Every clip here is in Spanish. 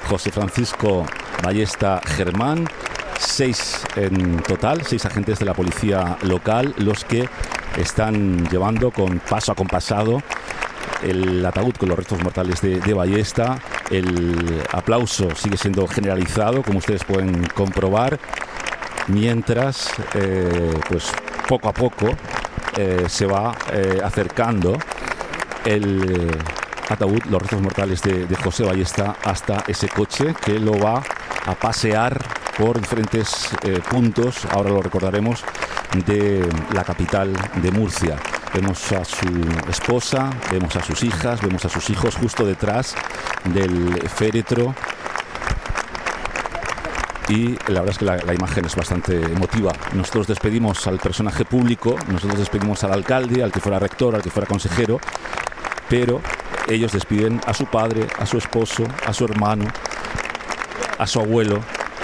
José Francisco Ballesta Germán. 6 en total, 6 agentes de la policía local, los que están llevando con paso acompasado el ataúd con los restos mortales de Ballesta. El aplauso sigue siendo generalizado, como ustedes pueden comprobar, mientras pues poco a poco se va acercando el ataúd, los restos mortales de José Ballesta, hasta ese coche que lo va a pasear por diferentes puntos, ahora lo recordaremos, de la capital de Murcia. Vemos a su esposa, vemos a sus hijas, vemos a sus hijos justo detrás del féretro. Y la verdad es que la imagen es bastante emotiva. Nosotros despedimos al personaje público, nosotros despedimos al alcalde, al que fuera rector, al que fuera consejero, pero ellos despiden a su padre, a su esposo, a su hermano, a su abuelo.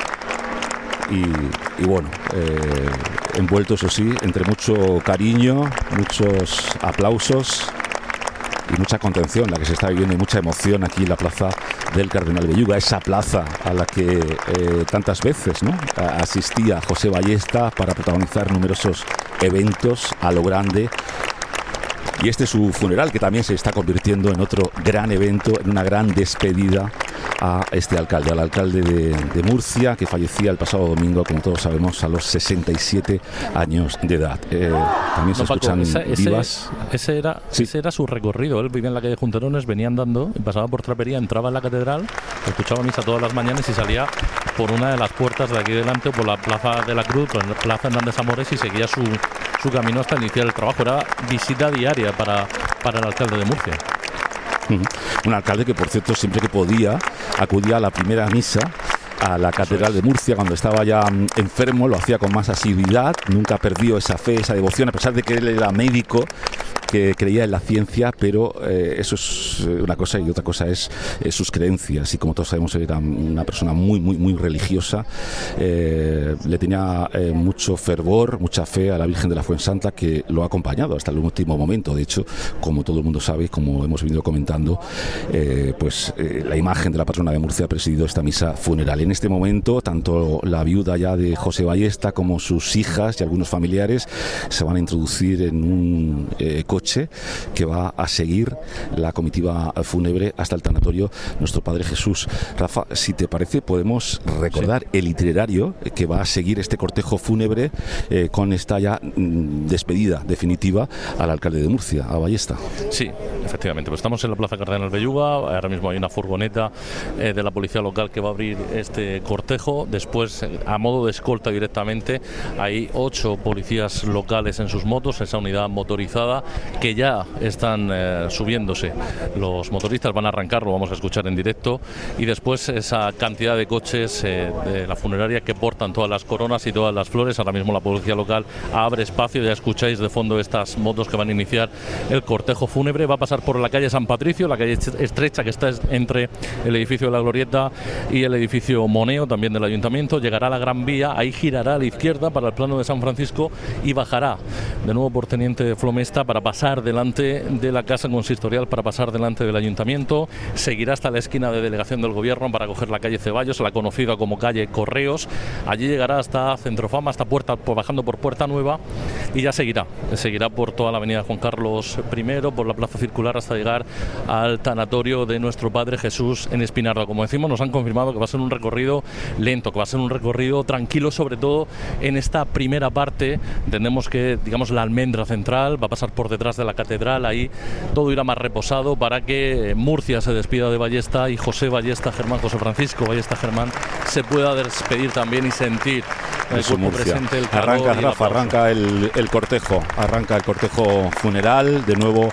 Y bueno, envuelto, eso sí, entre mucho cariño, muchos aplausos y mucha contención, la que se está viviendo, y mucha emoción aquí en la plaza del Cardenal Belluga, esa plaza a la que tantas veces, ¿no?, asistía José Ballesta para protagonizar numerosos eventos a lo grande. Y este es su funeral, que también se está convirtiendo en otro gran evento, en una gran despedida a este alcalde, al alcalde de Murcia, que fallecía el pasado domingo, como todos sabemos, a los 67 años de edad. También se escuchan vivas. Ese era su recorrido. Él vivía en la calle Junterones, venía andando, pasaba por Trapería, entraba en la catedral, escuchaba misa todas las mañanas y salía por una de las puertas de aquí delante, por la Plaza de la Cruz, por la Plaza Hernández Amores, y seguía su camino hasta iniciar el trabajo. Era visita diaria para el alcalde de Murcia. Un alcalde que, por cierto, siempre que podía, acudía a la primera misa a la Catedral de Murcia cuando estaba ya enfermo, lo hacía con más asiduidad, nunca perdió esa fe, esa devoción, a pesar de que él era médico, que creía en la ciencia, pero eso es una cosa, y otra cosa es sus creencias. Y como todos sabemos, era una persona muy religiosa, le tenía mucho fervor, mucha fe a la Virgen de la Fuensanta, que lo ha acompañado hasta el último momento. De hecho, como todo el mundo sabe, como hemos venido comentando, la imagen de la patrona de Murcia ha presidido esta misa funeral. En este momento, tanto la viuda ya de José Ballesta como sus hijas y algunos familiares se van a introducir en un coche que va a seguir la comitiva fúnebre hasta el tanatorio Nuestro Padre Jesús. Rafa, si te parece, podemos recordar el itinerario que va a seguir este cortejo fúnebre con esta ya despedida definitiva al alcalde de Murcia, a Ballesta. Sí, efectivamente, pues estamos en la Plaza Cardenal Belluga. Ahora mismo hay una furgoneta de la policía local que va a abrir este cortejo. Después, a modo de escolta directamente, hay 8 policías locales en sus motos, esa unidad motorizada, que ya están subiéndose. Los motoristas van a arrancar, lo vamos a escuchar en directo, y después esa cantidad de coches de la funeraria que portan todas las coronas y todas las flores. Ahora mismo la policía local abre espacio, ya escucháis de fondo estas motos que van a iniciar el cortejo fúnebre. Va a pasar por la calle San Patricio, la calle estrecha que está entre el edificio de la Glorieta y el edificio Moneo, también del Ayuntamiento. Llegará a la Gran Vía, ahí girará a la izquierda para el plano de San Francisco y bajará de nuevo por Teniente Flomesta para pasar delante de la Casa Consistorial, para pasar delante del Ayuntamiento. Seguirá hasta la esquina de Delegación del Gobierno para coger la calle Ceballos, la conocida como calle Correos. Allí llegará hasta Centrofama, hasta bajando por Puerta Nueva, y ya seguirá por toda la avenida Juan Carlos I, por la Plaza Circular, hasta llegar al tanatorio de Nuestro Padre Jesús en Espinardo. Como decimos, nos han confirmado que va a ser un recorrido lento, que va a ser un recorrido tranquilo, sobre todo en esta primera parte. Entendemos que, digamos, la almendra central va a pasar por detrás de la catedral, ahí todo irá más reposado para que Murcia se despida de Ballesta y José Francisco Ballesta Germán se pueda despedir también y sentir el cuerpo presente, el calor. Arranca, Rafa, arranca el cortejo funeral. De nuevo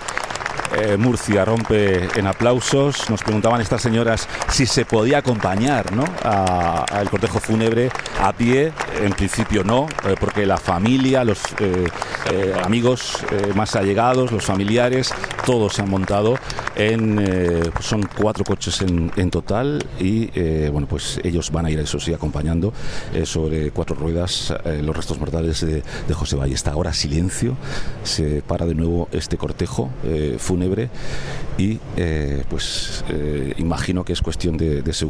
Murcia rompe en aplausos. Nos preguntaban estas señoras si se podía acompañar, ¿no?, al cortejo fúnebre a pie. En principio no, porque la familia, los amigos más allegados, los familiares, todos se han montado son 4 coches en total, y bueno, pues ellos van a ir, eso sí, acompañando sobre 4 ruedas los restos mortales de José Ballesta. Ahora silencio, se para de nuevo este cortejo fúnebre y imagino que es cuestión de seguridad.